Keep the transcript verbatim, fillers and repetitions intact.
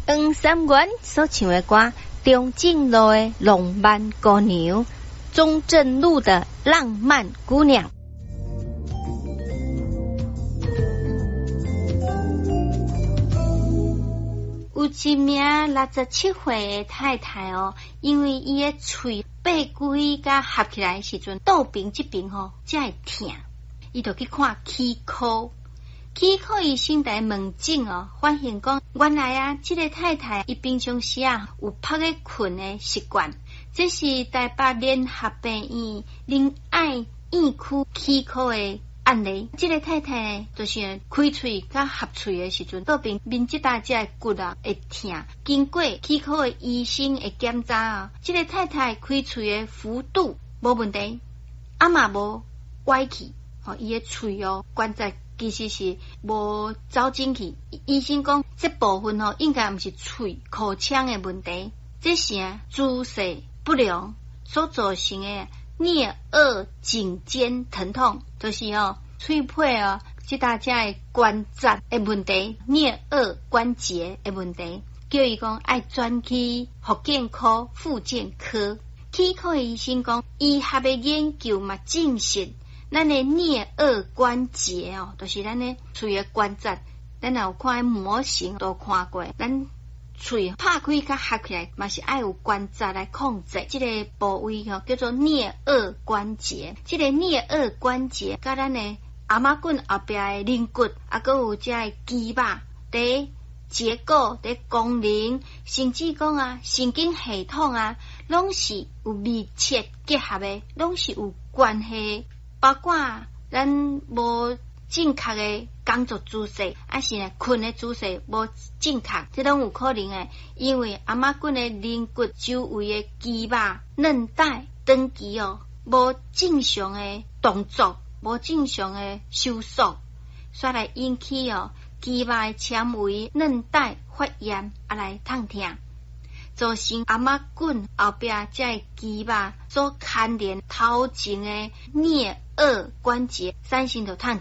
黄三元所唱的歌，中正路的浪漫姑娘，中正路的浪漫姑娘。有一名六十七岁的太太哦，因为伊的喙八规甲合起来的时阵，倒边这边吼才会痛，伊就去看齿科。齿科医生来问诊哦，发现讲原来啊，这个太太伊平常时啊有拍个困的习惯，这是台北联合病院仁爱院区齿科的案例。这个太太呢，就是开喙甲合喙的时阵，倒边面这搭这个骨啊会痛。经过齿科的医生的检查啊，这个太太开喙的幅度无问题，啊嘛无歪去，吼、哦，伊的喙哦关节其实是无走进去。医生讲这部分吼、哦、应该毋是喙口腔的问题，这是啊姿势不良所造成的颞颌颈肩疼痛，就是哦喙配哦这大家的关节的问题，颞颌关节的问题，叫伊讲爱转去复健科、复健科。齿科的医生讲，医学的研究嘛证实，咱的颞颌关节哦，就是咱的喙的关节，咱有看模型都看过，咱喙拍开甲合起来，嘛是爱有关节来控制。这个部位吼、哦、叫做颞颌关节。这个颞颌关节，甲咱的阿妈棍后壁的韧骨，啊，佮有这个肌肉伫结构、伫功能，甚至讲啊神经系统啊，拢是有密切结合的，拢是有关系。包括咱无正确的工作姿势，还是呢困的姿势无正确，这拢有可能的。因为阿妈棍的韧骨周围的肌肉、韧带、长期哦无正常的动作，无正常的收缩，所以来引起哦肌肉的纤维、韧带发炎，啊来痛痛，造成阿妈棍后壁这肌肉所牵连头前的颞颌关节产生着痛。